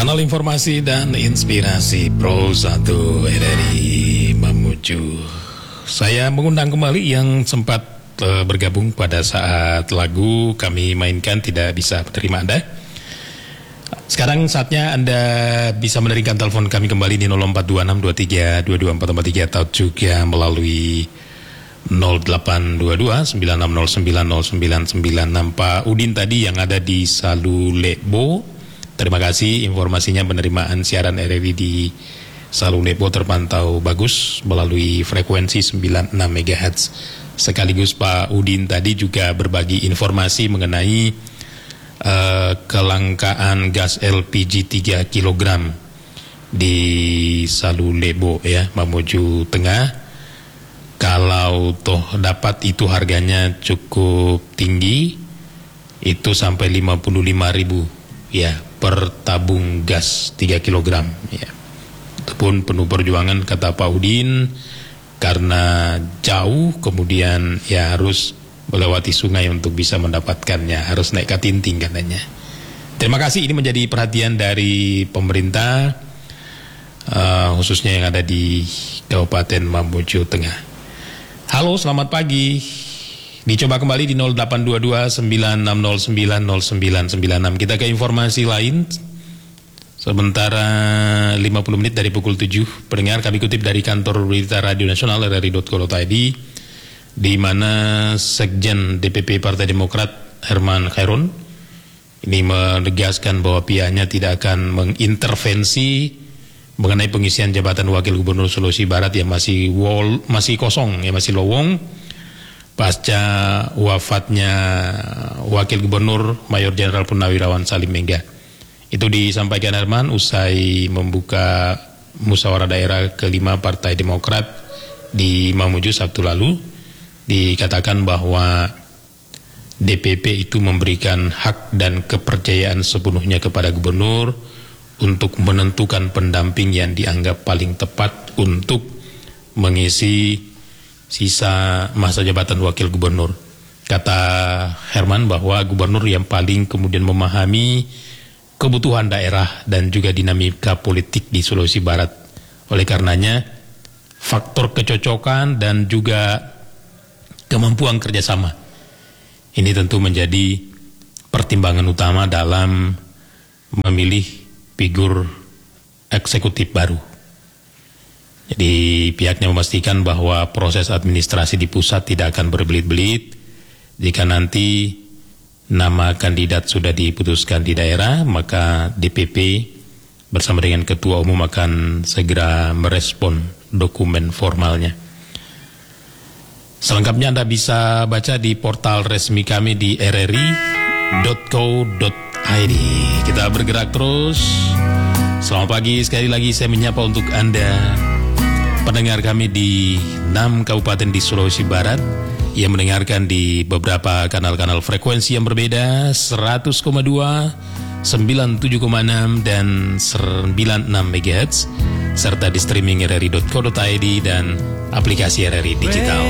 Kanal informasi dan inspirasi Pro 1 RRI Mamuju. Saya mengundang kembali yang sempat bergabung pada saat lagu kami mainkan tidak bisa menerima Anda. Sekarang saatnya Anda bisa meneringkan telepon kami kembali di 0426232244 atau juga melalui 0822-9609-0996. Pak Udin tadi yang ada di Salulebo, terima kasih informasinya. Penerimaan siaran RRI di Salulebo terpantau bagus melalui frekuensi 96 MHz. Sekaligus Pak Udin tadi juga berbagi informasi mengenai kelangkaan gas LPG 3 kg di Salulebo ya, Mamuju Tengah. Kalau toh dapat itu harganya cukup tinggi, itu sampai 55.000 ya per tabung gas 3 kg ya. Itu pun penuh perjuangan kata Pak Udin, karena jauh kemudian ya harus melewati sungai untuk bisa mendapatkannya, harus naik katinting katanya. Terima kasih, ini menjadi perhatian dari pemerintah khususnya yang ada di Kabupaten Mamuju Tengah. Halo, selamat pagi. Dicoba kembali di 0822-9609-0996. Kita ke informasi lain. Sementara 50 menit dari pukul 7, pendengar, kami kutip dari kantor berita Radio Nasional rri.co.id, di mana Sekjen DPP Partai Demokrat Herman Khairun ini menegaskan bahwa pihaknya tidak akan mengintervensi mengenai pengisian jabatan Wakil Gubernur Sulawesi Barat yang masih kosong, yang masih lowong pasca wafatnya Wakil Gubernur Mayor Jenderal Purnawirawan Salim Mengga. Itu disampaikan Herman usai membuka musyawarah daerah kelima Partai Demokrat di Mamuju Sabtu lalu. Dikatakan bahwa DPP itu memberikan hak dan kepercayaan sepenuhnya kepada gubernur untuk menentukan pendamping yang dianggap paling tepat untuk mengisi sisa masa jabatan wakil gubernur. Kata Herman bahwa gubernur yang paling kemudian memahami kebutuhan daerah dan juga dinamika politik di Sulawesi Barat. Oleh karenanya, faktor kecocokan dan juga kemampuan kerjasama ini tentu menjadi pertimbangan utama dalam memilih figur eksekutif baru. Jadi pihaknya memastikan bahwa proses administrasi di pusat tidak akan berbelit-belit. Jika nanti nama kandidat sudah diputuskan di daerah, maka DPP bersama dengan Ketua Umum akan segera merespon dokumen formalnya. Selengkapnya Anda bisa baca di portal resmi kami di rri.co.id. Kita bergerak terus. Selamat pagi, sekali lagi saya menyapa untuk Anda pendengar kami di 6 kabupaten di Sulawesi Barat yang mendengarkan di beberapa kanal-kanal frekuensi yang berbeda, 100,2, 97,6 dan 96 MHz, serta di streaming rri.co.id dan aplikasi RRI Digital.